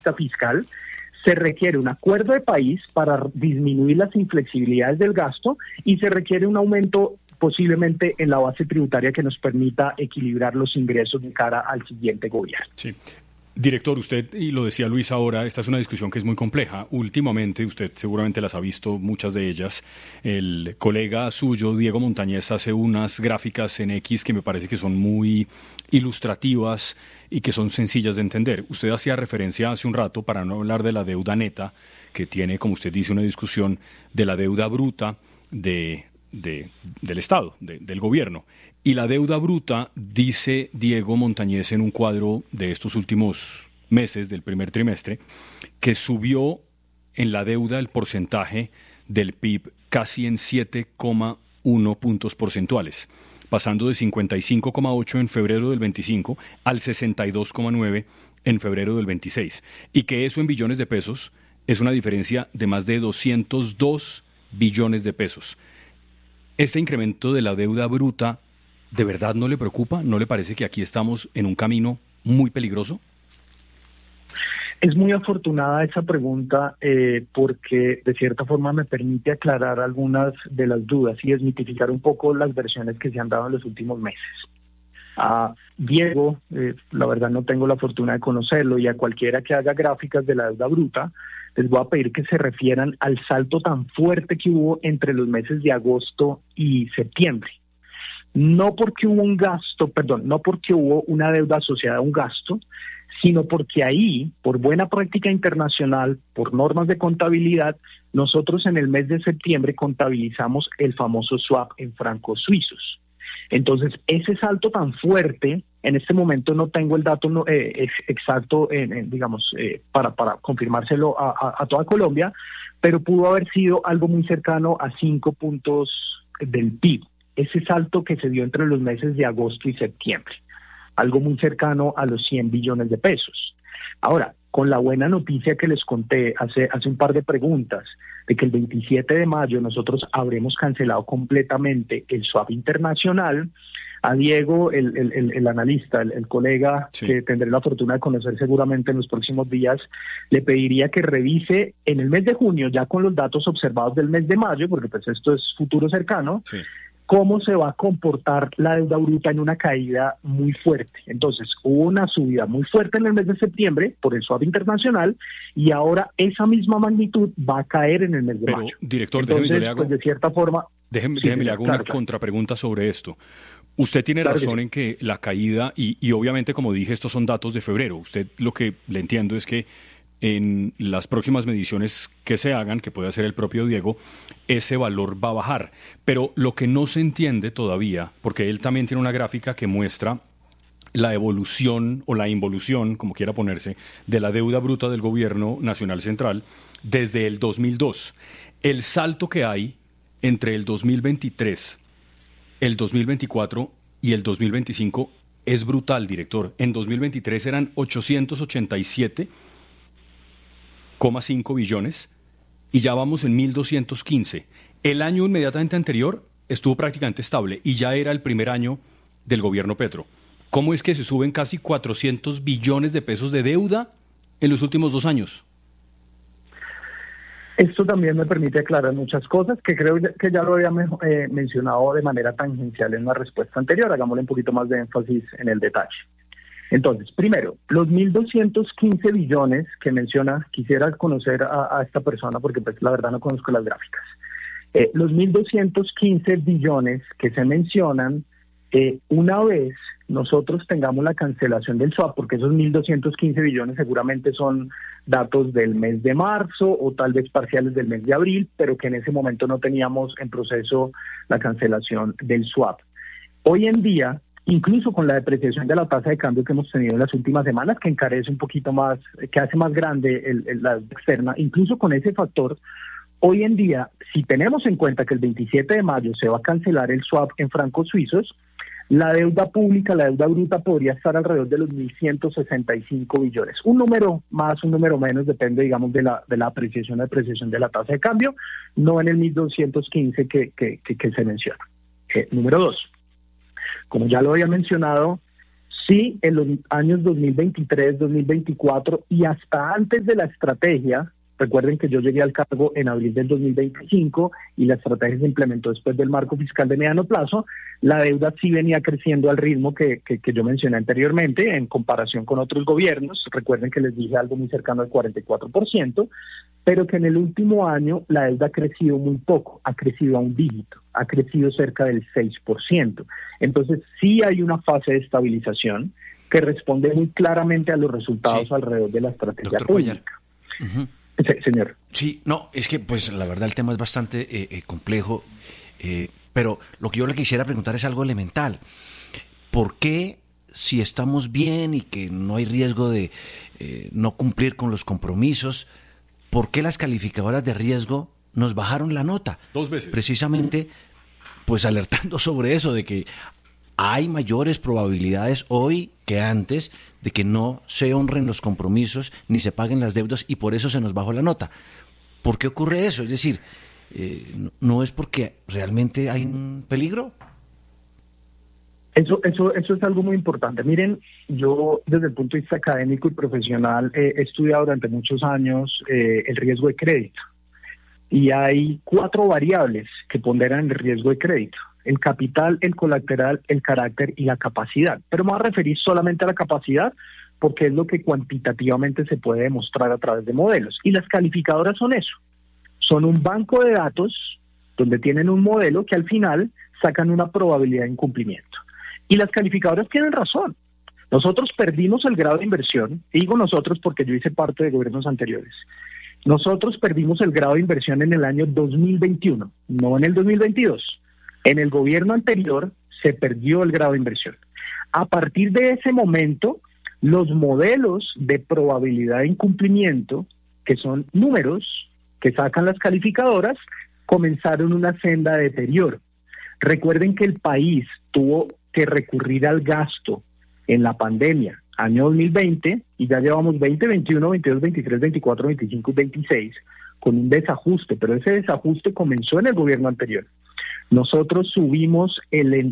fiscal, se requiere un acuerdo de país para disminuir las inflexibilidades del gasto y se requiere un aumento posiblemente en la base tributaria que nos permita equilibrar los ingresos de cara al siguiente gobierno. Sí. Director, usted, y lo decía Luis ahora, esta es una discusión que es muy compleja. Últimamente, usted seguramente las ha visto, muchas de ellas. El colega suyo, Diego Montañez, hace unas gráficas en X que me parece que son muy ilustrativas y que son sencillas de entender. Usted hacía referencia hace un rato, para no hablar de la deuda neta, que tiene, como usted dice, una discusión de la deuda bruta del Estado, del gobierno. Y la deuda bruta, dice Diego Montañez en un cuadro de estos últimos meses, del primer trimestre, que subió en la deuda el porcentaje del PIB casi en 7,1 puntos porcentuales, pasando de 55,8 en febrero del 25 al 62,9 en febrero del 26. Y que eso en billones de pesos es una diferencia de más de 202 billones de pesos. Este incremento de la deuda bruta, ¿de verdad no le preocupa? ¿No le parece que aquí estamos en un camino muy peligroso? Es muy afortunada esa pregunta porque de cierta forma me permite aclarar algunas de las dudas y desmitificar un poco las versiones que se han dado en los últimos meses. A Diego, la verdad no tengo la fortuna de conocerlo, y a cualquiera que haga gráficas de la deuda bruta, les voy a pedir que se refieran al salto tan fuerte que hubo entre los meses de agosto y septiembre. No porque hubo una deuda asociada a un gasto, sino porque ahí, por buena práctica internacional, por normas de contabilidad, nosotros en el mes de septiembre contabilizamos el famoso swap en francos suizos. Entonces, ese salto tan fuerte, en este momento no tengo el dato exacto, para confirmárselo a toda Colombia, pero pudo haber sido algo muy cercano a 5 puntos del PIB. Ese salto que se dio entre los meses de agosto y septiembre, algo muy cercano a los 100 billones de pesos. Ahora, con la buena noticia que les conté hace un par de preguntas, de que el 27 de mayo nosotros habremos cancelado completamente el swap internacional, a Diego, el analista, el colega, sí, que tendré la fortuna de conocer seguramente en los próximos días, le pediría que revise en el mes de junio, ya con los datos observados del mes de mayo, porque pues esto es futuro cercano, sí, cómo se va a comportar la deuda bruta en una caída muy fuerte. Entonces, hubo una subida muy fuerte en el mes de septiembre por el swap internacional y ahora esa misma magnitud va a caer en el mes de mayo. Director, entonces, déjeme, yo le hago, pues de cierta forma... Déjeme le hago una contrapregunta sobre esto. Usted tiene razón en que la caída, y obviamente, como dije, estos son datos de febrero. Usted, lo que le entiendo es que en las próximas mediciones que se hagan, que puede hacer el propio Diego, ese valor va a bajar. Pero lo que no se entiende todavía, porque él también tiene una gráfica que muestra la evolución o la involución, como quiera ponerse, de la deuda bruta del gobierno nacional central desde el 2002. El salto que hay entre el 2023, el 2024 y el 2025 es brutal, director. En 2023 eran 887,5 billones y ya vamos en 1.215. El año inmediatamente anterior estuvo prácticamente estable y ya era el primer año del gobierno Petro. ¿Cómo es que se suben casi 400 billones de pesos de deuda en los últimos 2 años? Esto también me permite aclarar muchas cosas que creo que ya lo había mencionado de manera tangencial en la respuesta anterior. Hagámosle un poquito más de énfasis en el detalle. Entonces, primero, los 1.215 billones que menciona, quisiera conocer a esta persona porque pues la verdad no conozco las gráficas. Los 1.215 billones que se mencionan, una vez nosotros tengamos la cancelación del swap, porque esos 1.215 billones seguramente son datos del mes de marzo o tal vez parciales del mes de abril, pero que en ese momento no teníamos en proceso la cancelación del swap. Hoy en día, incluso con la depreciación de la tasa de cambio que hemos tenido en las últimas semanas, que encarece un poquito más, que hace más grande la deuda externa, incluso con ese factor, hoy en día, si tenemos en cuenta que el 27 de mayo se va a cancelar el swap en francos suizos, la deuda pública, la deuda bruta podría estar alrededor de los 1.165 billones. Un número más, un número menos, depende, digamos, de la apreciación o depreciación de la tasa de cambio, no en el 1.215 que se menciona. Número 2. Como ya lo había mencionado, Sí, en los años 2023, 2024 y hasta antes de la estrategia. Recuerden que yo llegué al cargo en abril del 2025 y la estrategia se implementó después del marco fiscal de mediano plazo. La deuda sí venía creciendo al ritmo que yo mencioné anteriormente en comparación con otros gobiernos. Recuerden que les dije algo muy cercano al 44%, pero que en el último año la deuda ha crecido muy poco, ha crecido a un dígito, ha crecido cerca del 6%. Entonces sí hay una fase de estabilización que responde muy claramente a los resultados alrededor de la estrategia pública. Señor. Sí, no, es que pues la verdad el tema es bastante complejo, pero lo que yo le quisiera preguntar es algo elemental. ¿Por qué, si estamos bien y que no hay riesgo de no cumplir con los compromisos, por qué las calificadoras de riesgo nos bajaron la nota? 2 veces. Precisamente, pues alertando sobre eso, de que hay mayores probabilidades hoy que antes de que no se honren los compromisos ni se paguen las deudas y por eso se nos bajó la nota. ¿Por qué ocurre eso? Es decir, ¿no es porque realmente hay un peligro? Eso es algo muy importante. Miren, yo desde el punto de vista académico y profesional he estudiado durante muchos años el riesgo de crédito. Y hay 4 variables que ponderan el riesgo de crédito: el capital, el colateral, el carácter y la capacidad. Pero me voy a referir solamente a la capacidad porque es lo que cuantitativamente se puede demostrar a través de modelos. Y las calificadoras son eso. Son un banco de datos donde tienen un modelo que al final sacan una probabilidad de incumplimiento. Y las calificadoras tienen razón. Nosotros perdimos el grado de inversión, y digo nosotros porque yo hice parte de gobiernos anteriores. Nosotros perdimos el grado de inversión en el año 2021, no en el 2022. En el gobierno anterior se perdió el grado de inversión. A partir de ese momento, los modelos de probabilidad de incumplimiento, que son números que sacan las calificadoras, comenzaron una senda de deterioro. Recuerden que el país tuvo que recurrir al gasto en la pandemia, año 2020, y ya llevamos 20, 21, 22, 23, 24, 25 y 26, con un desajuste, pero ese desajuste comenzó en el gobierno anterior. Nosotros subimos el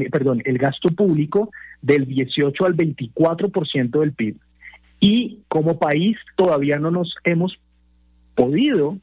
gasto público del 18 al 24% del PIB. Y como país todavía no nos hemos podido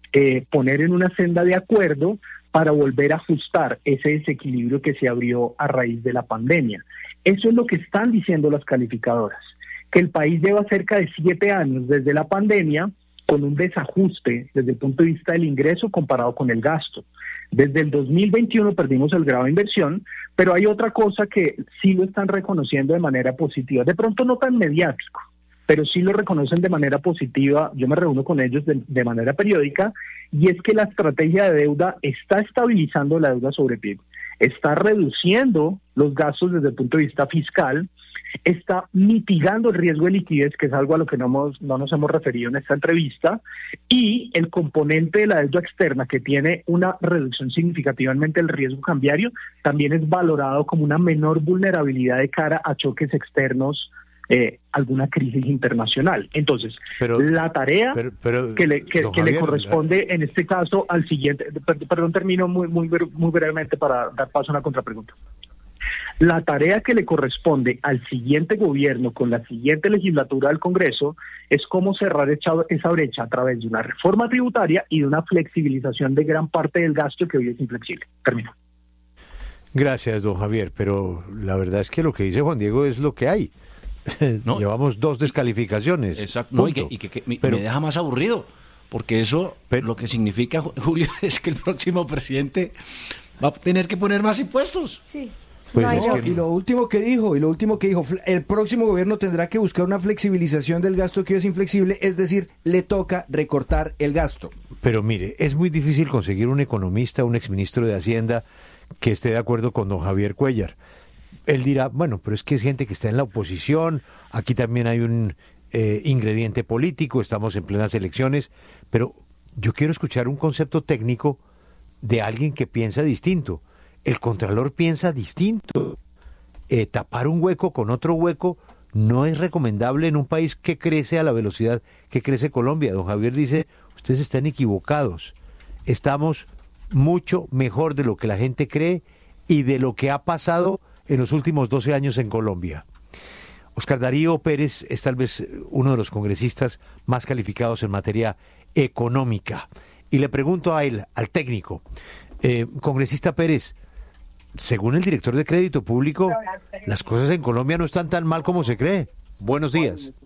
poner en una senda de acuerdo para volver a ajustar ese desequilibrio que se abrió a raíz de la pandemia. Eso es lo que están diciendo las calificadoras, que el país lleva cerca de 7 años desde la pandemia con un desajuste desde el punto de vista del ingreso comparado con el gasto. Desde el 2021 perdimos el grado de inversión, pero hay otra cosa que sí lo están reconociendo de manera positiva, de pronto no tan mediático, pero sí lo reconocen de manera positiva. Yo me reúno con ellos de manera periódica, y es que la estrategia de deuda está estabilizando la deuda sobre PIB, está reduciendo los gastos desde el punto de vista fiscal, está mitigando el riesgo de liquidez, que es algo a lo que no nos hemos referido en esta entrevista, y el componente de la deuda externa, que tiene una reducción significativamente del riesgo cambiario, también es valorado como una menor vulnerabilidad de cara a choques externos, alguna crisis internacional. Entonces, la tarea que le corresponde en este caso al siguiente, perdón, termino muy brevemente para dar paso a una contrapregunta. La tarea que le corresponde al siguiente gobierno con la siguiente legislatura del Congreso es cómo cerrar esa brecha a través de una reforma tributaria y de una flexibilización de gran parte del gasto que hoy es inflexible. Termino. Gracias, don Javier, pero la verdad es que lo que dice Juan Diego es lo que hay. ¿No? Llevamos 2 descalificaciones. Exacto. No, y que me deja más aburrido, porque eso lo que significa, Julio, es que el próximo presidente va a tener que poner más impuestos. Sí. Pues y lo último que dijo, el próximo gobierno tendrá que buscar una flexibilización del gasto que es inflexible, es decir, le toca recortar el gasto. Pero mire, es muy difícil conseguir un economista, un exministro de Hacienda que esté de acuerdo con don Javier Cuéllar. Él dirá, bueno, pero es que es gente que está en la oposición, aquí también hay un ingrediente político, estamos en plenas elecciones, pero yo quiero escuchar un concepto técnico de alguien que piensa distinto. El Contralor piensa distinto. Tapar un hueco con otro hueco no es recomendable en un país que crece a la velocidad que crece Colombia. Don Javier dice, ustedes están equivocados. Estamos mucho mejor de lo que la gente cree y de lo que ha pasado en los últimos 12 años en Colombia. Oscar Darío Pérez es tal vez uno de los congresistas más calificados en materia económica. Y le pregunto a él, al técnico, congresista Pérez, según el director de Crédito Público, las cosas en Colombia no están tan mal como se cree. Buenos días.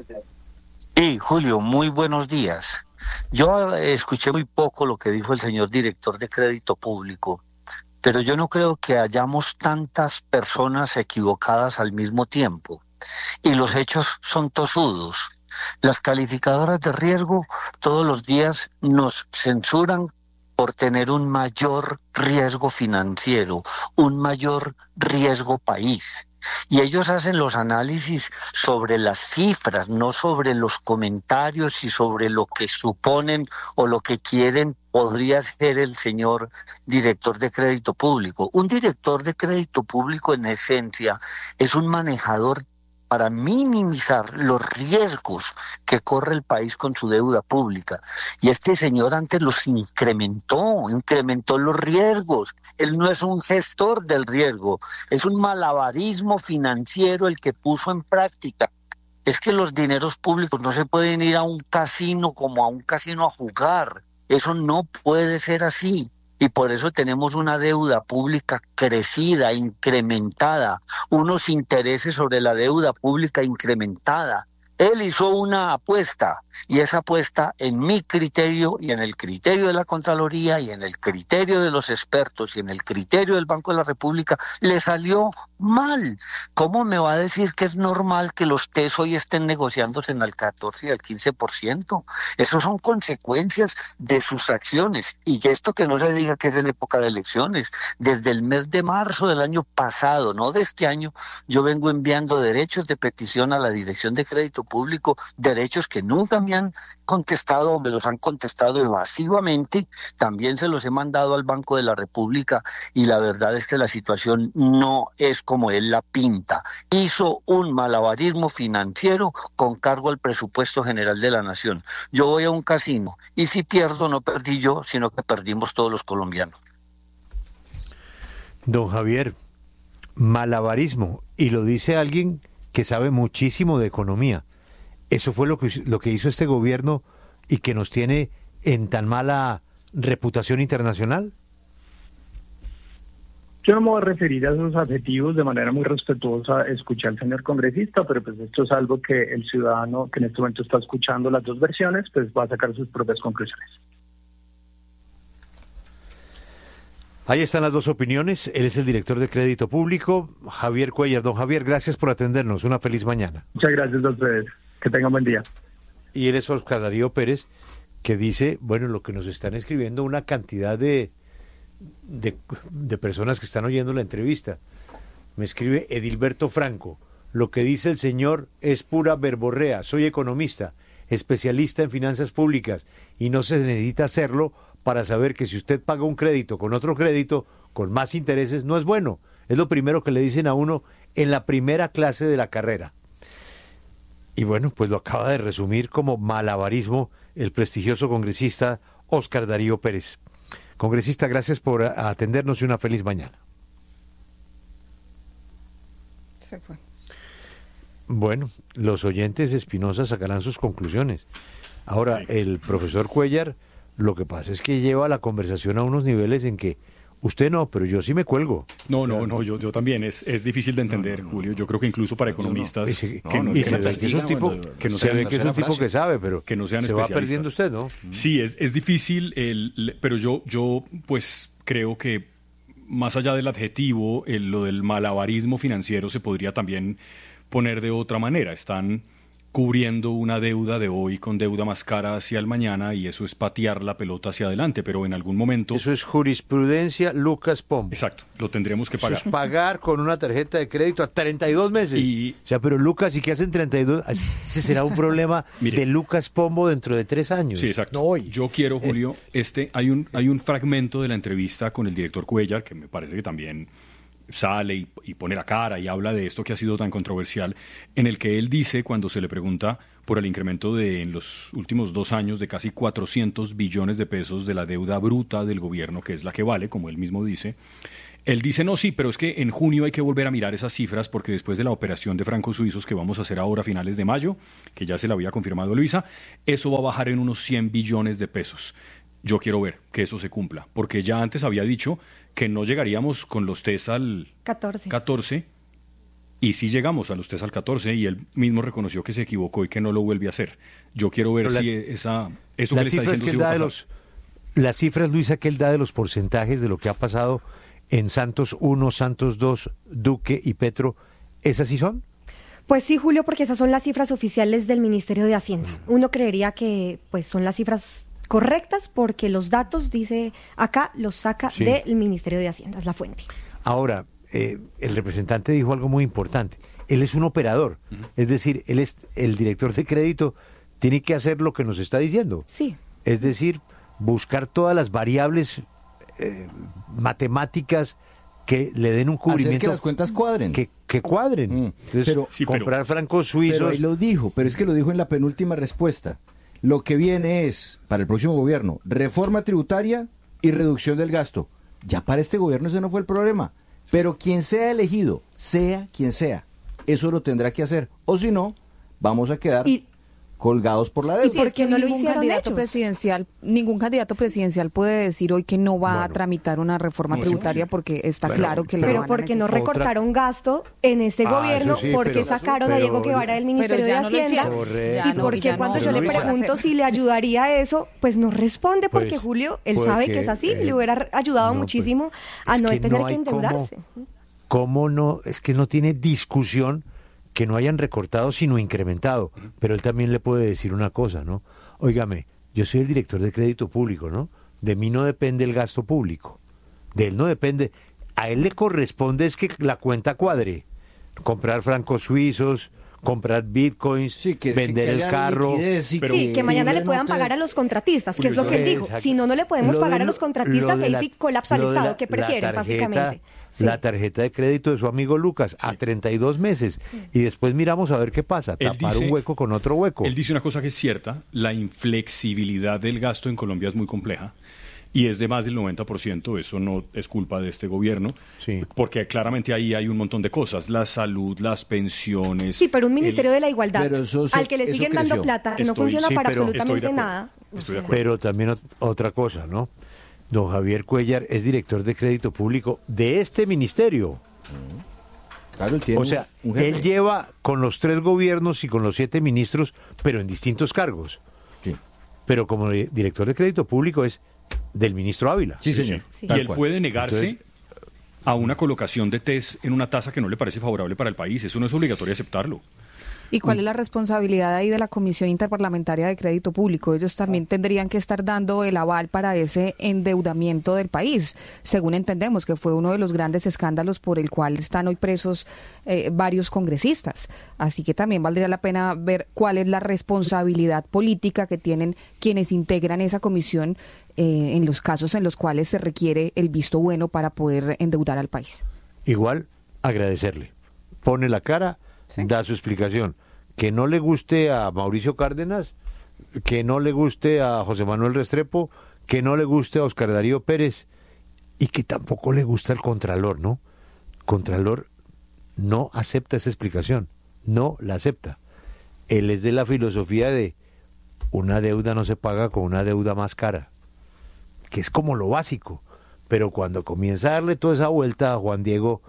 Sí, Julio, muy buenos días. Yo escuché muy poco lo que dijo el señor director de Crédito Público, pero yo no creo que hayamos tantas personas equivocadas al mismo tiempo. Y los hechos son tosudos. Las calificadoras de riesgo todos los días nos censuran por tener un mayor riesgo financiero, un mayor riesgo país. Y ellos hacen los análisis sobre las cifras, no sobre los comentarios y sobre lo que suponen o lo que quieren podría ser el señor director de Crédito Público. Un director de Crédito Público, en esencia, es un manejador para minimizar los riesgos que corre el país con su deuda pública. Y este señor antes los incrementó los riesgos. Él no es un gestor del riesgo, es un malabarismo financiero el que puso en práctica. Es que los dineros públicos no se pueden ir a un casino como a un casino a jugar. Eso no puede ser así. Y por eso tenemos una deuda pública crecida, incrementada, unos intereses sobre la deuda pública incrementada. Él hizo una apuesta, y esa apuesta, en mi criterio y en el criterio de la Contraloría y en el criterio de los expertos y en el criterio del Banco de la República, le salió mal. ¿Cómo me va a decir que es normal que los TES hoy estén negociándose en el 14 y el 15%? Esas son consecuencias de sus acciones. Y esto que no se diga que es en época de elecciones. Desde el mes de marzo del año pasado, no de este año, yo vengo enviando derechos de petición a la Dirección de Crédito Público, derechos que nunca me han contestado o me los han contestado evasivamente. También se los he mandado al Banco de la República y la verdad es que la situación no es como él la pinta. Hizo un malabarismo financiero con cargo al presupuesto general de la nación. Yo voy a un casino y si pierdo no perdí yo, sino que perdimos todos los colombianos. Don Javier, malabarismo, y lo dice alguien que sabe muchísimo de economía. ¿Eso fue lo que hizo este gobierno y que nos tiene en tan mala reputación internacional? Yo no me voy a referir a esos adjetivos de manera muy respetuosa, escuché al señor congresista, pero pues esto es algo que el ciudadano que en este momento está escuchando las dos versiones, pues va a sacar sus propias conclusiones. Ahí están las dos opiniones. Él es el director de Crédito Público, Javier Cuellar. Don Javier, gracias por atendernos. Una feliz mañana. Muchas gracias a ustedes. Que tengan buen día. Y él es Oscar Darío Pérez, que dice, bueno, lo que nos están escribiendo una cantidad de personas que están oyendo la entrevista. Me escribe Edilberto Franco, lo que dice el señor es pura verborrea, soy economista, especialista en finanzas públicas, y no se necesita hacerlo para saber que si usted paga un crédito con otro crédito, con más intereses, no es bueno. Es lo primero que le dicen a uno en la primera clase de la carrera. Y bueno, pues lo acaba de resumir como malabarismo el prestigioso congresista Oscar Darío Pérez. Congresista, gracias por atendernos y una feliz mañana. Se fue. Bueno, los oyentes Espinosa sacarán sus conclusiones. Ahora, el profesor Cuellar, lo que pasa es que lleva la conversación a unos niveles en que usted no, pero yo sí me cuelgo. No, yo también. Es difícil de entender, Julio. Yo creo que incluso para economistas... Se ve que es un tipo que sabe, pero que no sean se va perdiendo usted, ¿no? Sí, es difícil, pero yo pues creo que más allá del adjetivo, lo del malabarismo financiero se podría también poner de otra manera. Están cubriendo una deuda de hoy con deuda más cara hacia el mañana y eso es patear la pelota hacia adelante, pero en algún momento... Eso es jurisprudencia Lucas Pombo. Exacto, lo tendremos que pagar. Eso es pagar con una tarjeta de crédito a 32 meses. O sea, pero Lucas, ¿y qué hacen 32? Ese será un problema de Lucas Pombo dentro de 3 años. Sí, exacto. No hoy. Yo quiero, Julio, hay un fragmento de la entrevista con el director Cuellar, que me parece que también sale y pone la cara y habla de esto que ha sido tan controversial, en el que él dice, cuando se le pregunta por el incremento en los últimos 2 años de casi 400 billones de pesos de la deuda bruta del gobierno, que es la que vale, como él mismo dice. Él dice, no, sí, pero es que en junio hay que volver a mirar esas cifras porque después de la operación de francos suizos que vamos a hacer ahora a finales de mayo, que ya se la había confirmado Luisa, eso va a bajar en unos 100 billones de pesos. Yo quiero ver que eso se cumpla, porque ya antes había dicho que no llegaríamos con los test al 14, y sí llegamos a los test al 14, y él mismo reconoció que se equivocó y que no lo vuelve a hacer. Yo quiero ver si eso que le está diciendo que sí va a pasar. Las cifras, Luisa, que él da de los porcentajes de lo que ha pasado en Santos 1, Santos 2, Duque y Petro, ¿esas sí son? Pues sí, Julio, porque esas son las cifras oficiales del Ministerio de Hacienda. Uno creería que pues son las cifras correctas porque los datos, dice acá, los saca del Ministerio de Hacienda, es la fuente. Ahora, el representante dijo algo muy importante. Él es un operador, es decir, él es el director de crédito, tiene que hacer lo que nos está diciendo. Sí. Es decir, buscar todas las variables matemáticas que le den un cubrimiento. Hacer que las cuentas cuadren. Que cuadren. Entonces, comprar francos suizos. Pero ahí lo dijo, pero es que lo dijo en la penúltima respuesta. Lo que viene es, para el próximo gobierno, reforma tributaria y reducción del gasto. Ya para este gobierno ese no fue el problema. Pero quien sea elegido, sea quien sea, eso lo tendrá que hacer. O si no, vamos a quedar colgados por la deuda. ¿Y por qué no lo hicieron ningún candidato presidencial puede decir hoy que no va a tramitar una reforma tributaria porque está claro que pero porque no recortaron gasto en este gobierno, porque sacaron a Diego Guevara del Ministerio de Hacienda y porque cuando yo le pregunto si le ayudaría a eso, pues no responde porque Julio, él sabe que es así, le hubiera ayudado muchísimo a no tener que endeudarse. ¿Cómo no? Es que no tiene discusión que no hayan recortado sino incrementado, pero él también le puede decir una cosa, ¿no? Óigame, yo soy el director de crédito público, ¿no? De mí no depende el gasto público, de él no depende, a él le corresponde es que la cuenta cuadre, comprar francos suizos, comprar bitcoins, vender el carro. Que mañana le puedan pagar a los contratistas, que es lo que él dijo. Si no, no le podemos pagar a los contratistas, ahí sí colapsa el Estado. ¿Qué prefieren, básicamente? La tarjeta de crédito de su amigo Lucas a 32 meses y después miramos a ver qué pasa, tapar un hueco con otro hueco. Él dice una cosa que es cierta, la inflexibilidad del gasto en Colombia es muy compleja. Y es de más del 90%, eso no es culpa de este gobierno, porque claramente ahí hay un montón de cosas, la salud, las pensiones... Sí, pero un Ministerio de la Igualdad al que le siguen dando plata, no funciona para absolutamente nada. Pero también otra cosa, ¿no? Don Javier Cuellar es director de crédito público de este ministerio. Claro, él tiene él lleva con los 3 gobiernos y con los 7 ministros, pero en distintos cargos. Sí. Pero como director de crédito público es del ministro Ávila. Sí, señor. Sí. Y él puede negarse a una colocación de test en una tasa que no le parece favorable para el país. Eso no es obligatorio aceptarlo. ¿Y cuál es la responsabilidad ahí de la Comisión Interparlamentaria de Crédito Público? Ellos también tendrían que estar dando el aval para ese endeudamiento del país, según entendemos que fue uno de los grandes escándalos por el cual están hoy presos varios congresistas. Así que también valdría la pena ver cuál es la responsabilidad política que tienen quienes integran esa comisión en los casos en los cuales se requiere el visto bueno para poder endeudar al país. Igual, agradecerle. Pone la cara, da su explicación. Que no le guste a Mauricio Cárdenas, que no le guste a José Manuel Restrepo, que no le guste a Oscar Darío Pérez y que tampoco le gusta al Contralor, ¿no? Contralor no acepta esa explicación, no la acepta. Él es de la filosofía de una deuda no se paga con una deuda más cara, que es como lo básico, pero cuando comienza a darle toda esa vuelta a Juan Diego,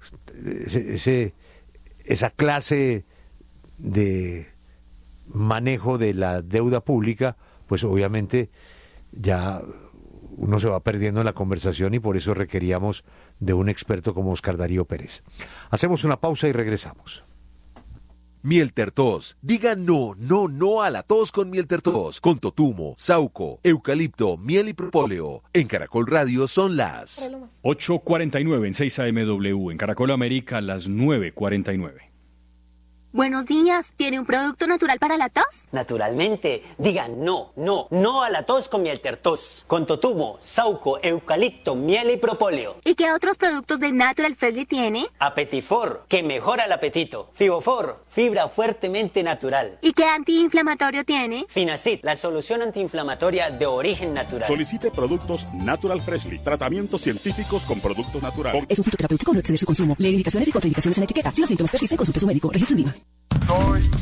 esa clase de manejo de la deuda pública, pues obviamente ya uno se va perdiendo en la conversación y por eso requeríamos de un experto como Oscar Darío Pérez. Hacemos una pausa y regresamos. Mieltertos. Diga no, no, no a la tos con Mieltertos. Con totumo, sauco, eucalipto, miel y propóleo. En Caracol Radio son las 8:49 en 6 AMW. En Caracol América, las 9:49. Buenos días, ¿tiene un producto natural para la tos? Naturalmente, digan no a la tos con Mieltertos, con totumo, sauco, eucalipto, miel y propóleo. ¿Y qué otros productos de Natural Freshly tiene? Apetifor, que mejora el apetito. Fibofor, fibra fuertemente natural. ¿Y qué antiinflamatorio tiene? Finacid, la solución antiinflamatoria de origen natural. Solicite productos Natural Freshly, tratamientos científicos con productos naturales. Es un fitoterapéutico, no exceder su consumo. Lee indicaciones y contraindicaciones en la etiqueta. Si los síntomas persisten, consulte a su médico. Registro INVIMA.